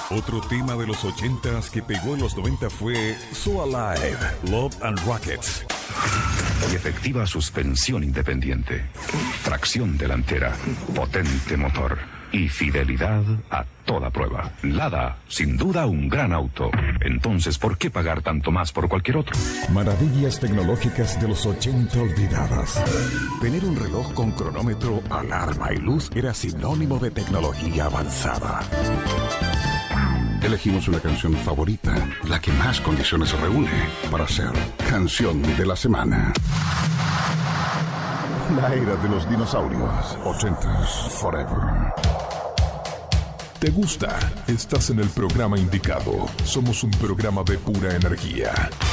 Otro tema de los 80s que pegó en los 90 fue So Alive, Love and Rockets. Y efectiva suspensión independiente, tracción delantera, potente motor y fidelidad a toda prueba. Lada, sin duda un gran auto. Entonces, ¿por qué pagar tanto más por cualquier otro? Maravillas tecnológicas de los 80 olvidadas. Tener un reloj con cronómetro, alarma y luz era sinónimo de tecnología avanzada. Elegimos una canción favorita, la que más condiciones reúne para ser Canción de la Semana. La era de los dinosaurios. 80s Forever. ¿Te gusta? Estás en el programa indicado. Somos un programa de pura energía.